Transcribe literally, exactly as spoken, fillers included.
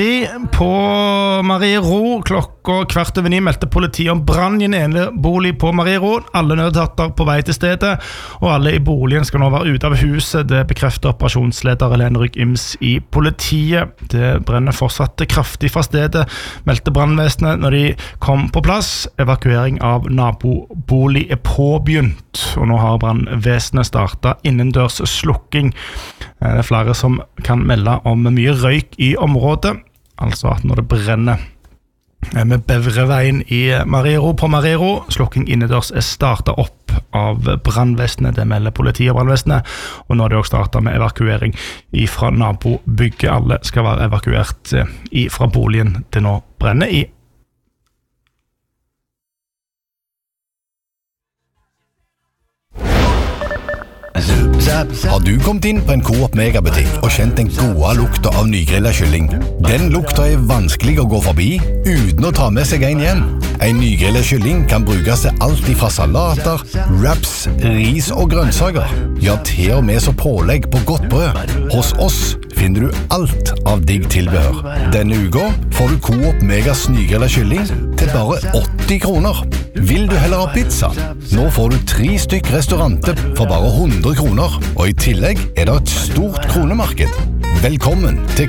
På Mariero klokka kvart over ni meldte politiet om brann i en enebolig på Mariero. Alle nødetater på vei til stedet, og alle i boligen skal nå være ute av huset. Det bekrefter operasjonsleder Helene Rygg-Ims i politiet. Det brenner fortsatt kraftig fra stedet, meldte brannvesenet når de kom på plass. Evakuering av nabobolig er påbegynt, og nå har brannvesenet startet innendørs slukking. Det er flere som kan melde om mye røyk i området. Altså at når det brenner med Bevreveien i Mariero på Mariero, slukking innendørs er startet opp av brannvesenet, det melder politiet og brannvesenet, og nå har de også startet med evakuering fra nabobygget. Alle skal være evakuert fra boligen det nå brenner i. Har du kommet inn på en Coop Megabutikk og kjent den gode lukta av nygrillet kylling? Den lukta er vanskelig å gå forbi uten å ta med seg en hjem. En nygrillet kylling kan brukes til alt fra salater, wraps, ris og grønnsaker. Ja, til og med så pålegg på godt brød. Hos oss finner du alt av digg tilbehør. Denne uka får du Coop Megas nygrillet kylling til bare åtti kroner. Vil du heller ha pizza? Nå får du tre stykk restauranter for bare hundre kroner, og i tillegg er det et stort kronemarked. Velkommen til